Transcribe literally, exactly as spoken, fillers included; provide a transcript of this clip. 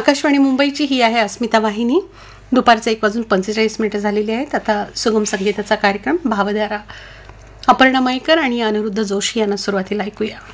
आकाशवाणी मुंबईची ही आहे अस्मिता वाहिनी. दुपारचे एक वाजून पंचेचाळीस मिनिटं झालेली आहेत. आता सुगम संगीताचा कार्यक्रम भावधारा अपर्णा मयेकर आणि अनिरुद्ध जोशी यांना सुरुवातीला ऐकूया.